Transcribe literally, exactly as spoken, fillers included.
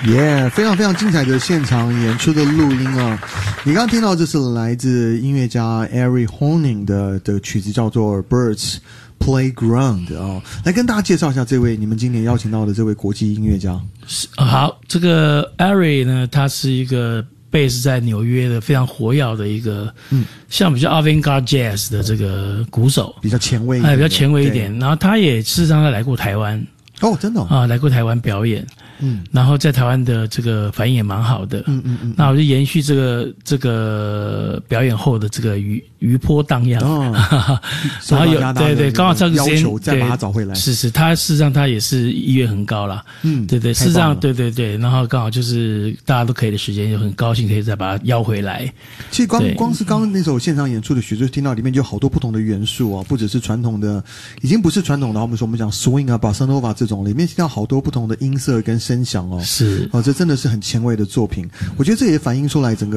耶、yeah, 非常非常精彩的现场演出的录音啊！你刚刚听到这是来自音乐家 Ari Honing 的的曲子，叫做 Birds Playground 啊、哦，来跟大家介绍一下这位你们今年邀请到的这位国际音乐家。 好，这个 Ari 呢，他是一个base在纽约的非常活跃的一个，嗯，像比较 avant-garde jazz 的这个鼓手， 比较前卫一点， 哎，比较前卫一点。然后他也事实上他来过台湾， 哦，真的、哦、 啊，来过台湾表演。嗯，然后在台湾的这个反应也蛮好的。嗯嗯嗯，那我就延续这个这个表演后的这个余余波荡漾。哦，然后有对对，刚好这个时间要求再把他找回来。 是是，他事实上他也是意愿很高啦。嗯，对对，事实上对对对，然后刚好就是大家都可以的时间，就很高兴可以再把他邀回来。 其实光光是刚刚那首现场演出的曲子，听到里面就有好多不同的元素啊，不只是传统的，已经不是传统的，我们说我们讲 swing 啊、bossa nova 这种，里面听到好多不同的音色跟声响哦。 是哦，这真的是很前卫的作品。我觉得这也反映出来整个